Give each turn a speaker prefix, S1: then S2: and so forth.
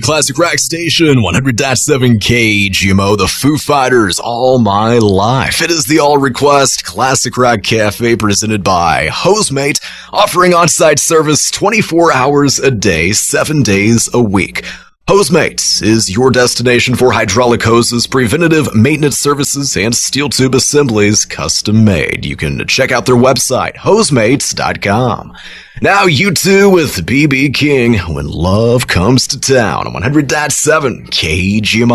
S1: Classic Rock Station, 100.7 KGMO, the Foo Fighters, All My Life. It is the All Request Classic Rock Cafe presented by Hosemate, offering on-site service 24 hours a day, 7 days a week. Hosemate is your destination for hydraulic hoses, preventative maintenance services, and steel tube assemblies custom made. You can check out their website, hosemates.com. Now you two with BB King, When Love Comes to Town, on 100.7 KGMO.